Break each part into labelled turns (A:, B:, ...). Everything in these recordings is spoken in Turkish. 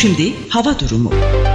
A: Şimdi hava durumu.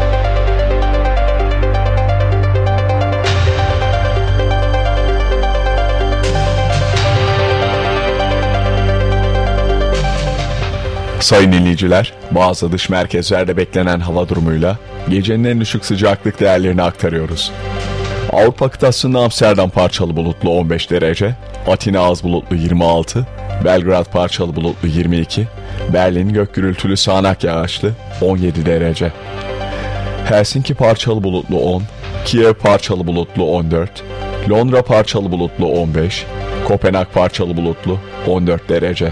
B: Sayın dinleyiciler, bazı dış merkezlerde beklenen hava durumuyla gecenin en düşük sıcaklık değerlerini aktarıyoruz. Avrupa kıtasında Amsterdam parçalı bulutlu 15 derece, Atina az bulutlu 26, Belgrad parçalı bulutlu 22, Berlin gök gürültülü sağanak yağışlı 17 derece. Helsinki parçalı bulutlu 10, Kiev parçalı bulutlu 14, Londra parçalı bulutlu 15, Kopenhag parçalı bulutlu 14 derece.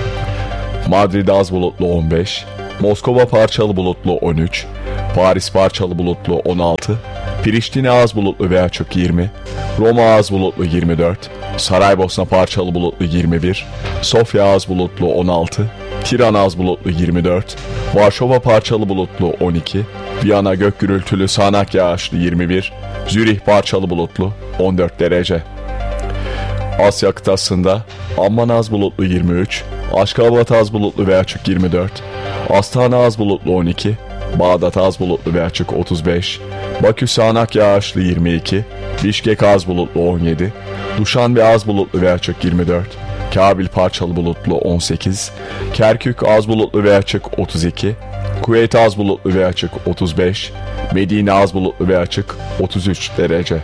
B: Madrid az bulutlu 15, Moskova parçalı bulutlu 13, Paris parçalı bulutlu 16, Priştine az bulutlu ve açık 20, Roma az bulutlu 24, Saraybosna parçalı bulutlu 21, Sofya az bulutlu 16, Tirana az bulutlu 24, Varşova parçalı bulutlu 12, Viyana gök gürültülü sağanak yağışlı 21, Zürih parçalı bulutlu 14 derece. Asya kıtasında Amman az bulutlu 23, Aşkabat az bulutlu ve açık 24, Astana az bulutlu 12, Bağdat az bulutlu ve açık 35, Bakü sağanak yağışlı 22, Bişkek az bulutlu 17, Duşanbe az bulutlu ve açık 24, Kabil parçalı bulutlu 18, Kerkük az bulutlu ve açık 32, Kuveyt az bulutlu ve açık 35, Medine az bulutlu ve açık 33 derece.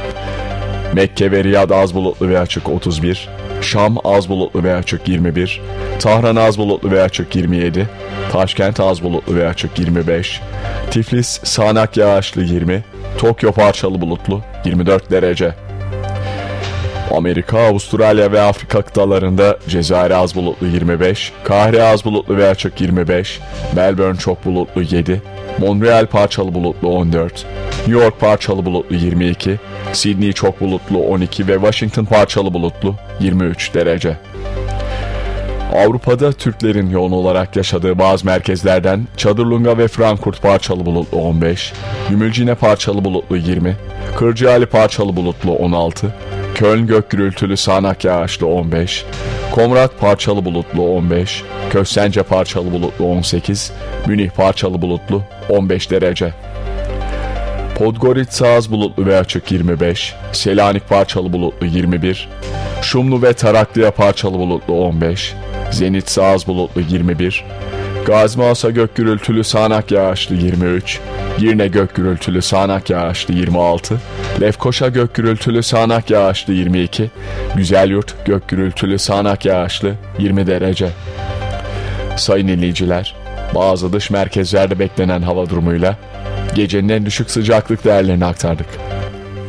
B: Mekke ve Riyad az bulutlu ve açık 31, Şam az bulutlu ve açık 21, Tahran az bulutlu ve açık 27, Taşkent az bulutlu ve açık 25, Tiflis sağanak yağışlı 20, Tokyo parçalı bulutlu 24 derece. Amerika, Avustralya ve Afrika kıtalarında Cezayir az bulutlu 25, Kahire az bulutlu ve açık 25, Melbourne çok bulutlu 7, Montreal parçalı bulutlu 14, New York parçalı bulutlu 22, Sydney çok bulutlu 12 ve Washington parçalı bulutlu 23 derece. Avrupa'da Türklerin yoğun olarak yaşadığı bazı merkezlerden Çadırlunga ve Frankfurt parçalı bulutlu 15, Gümülcine parçalı bulutlu 20, Kırcaali parçalı bulutlu 16, Köln gök gürültülü sağanak yağışlı 15, Komrat parçalı bulutlu 15, Köstence parçalı bulutlu 18, Münih parçalı bulutlu 15 derece. Podgorica az bulutlu ve açık 25, Selanik parçalı bulutlu 21, Şumlu ve Taraklıya parçalı bulutlu 15, Zenitsa az bulutlu 21, Gazi gök gürültülü sağanak yağışlı 23, Girne gök gürültülü sağanak yağışlı 26, Lefkoşa gök gürültülü sağanak yağışlı 22, Güzelyurt gök gürültülü sağanak yağışlı 20 derece. Sayın dinleyiciler, bazı dış merkezlerde beklenen hava durumuyla gecenin en düşük sıcaklık değerlerini aktardık.